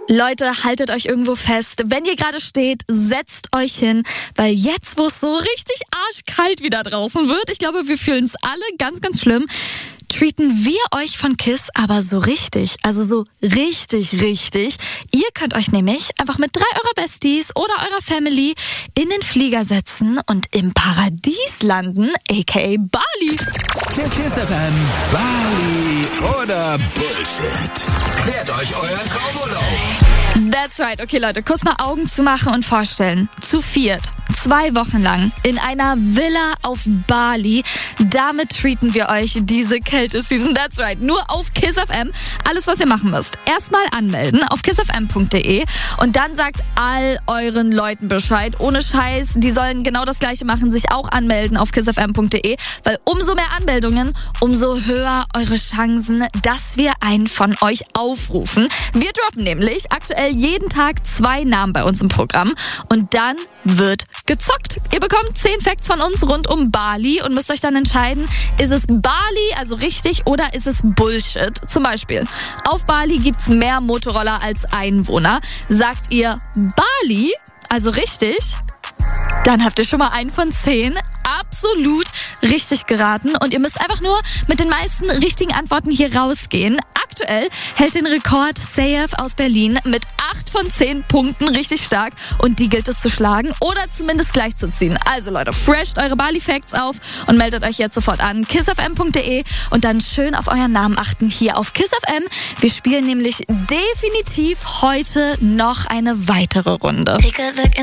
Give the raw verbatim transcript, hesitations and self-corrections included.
Leute, haltet euch irgendwo fest. Wenn ihr gerade steht, setzt euch hin, weil jetzt, wo es so richtig arschkalt wieder draußen wird, ich glaube, wir fühlen es alle ganz, ganz schlimm, treaten wir euch von KISS aber so richtig, also so richtig, richtig. Ihr könnt euch nämlich einfach mit drei eurer Besties oder eurer Family in den Flieger setzen und im Paradies landen, aka Bali. KISS F M, Bali oder Bullshit. Klärt euch euren Traumurlaub. That's right. Okay, Leute, kurz mal Augen zu machen und vorstellen. Zu viert, zwei Wochen lang in einer Villa auf Bali. Damit treaten wir euch diese Kälteseason. That's right. Nur auf KISS F M. Alles, was ihr machen müsst. Erstmal anmelden auf kiss f m punkt d e und dann sagt all euren Leuten Bescheid. Ohne Scheiß. Die sollen genau das Gleiche machen, sich auch anmelden auf kiss f m punkt d e, weil umso mehr Anmeldungen, umso höher eure Chancen, dass wir einen von euch aufrufen. Wir droppen nämlich aktuell jeden Tag zwei Namen bei uns im Programm und dann wird gezockt. Ihr bekommt zehn Facts von uns rund um Bali und müsst euch dann entscheiden, ist es Bali, also richtig, oder ist es Bullshit? Zum Beispiel, auf Bali gibt's mehr Motorroller als Einwohner. Sagt ihr Bali, also richtig, dann habt ihr schon mal einen von zehn absolut richtig geraten und ihr müsst einfach nur mit den meisten richtigen Antworten hier rausgehen. Aktuell hält den Rekord Sayef aus Berlin mit acht von zehn Punkten richtig stark und die gilt es zu schlagen oder zumindest gleichzuziehen. Also Leute, fresht eure Bali-Facts auf und meldet euch jetzt sofort an kiss f m punkt d e und dann schön auf euren Namen achten hier auf KISS F M. Wir spielen nämlich definitiv heute noch eine weitere Runde.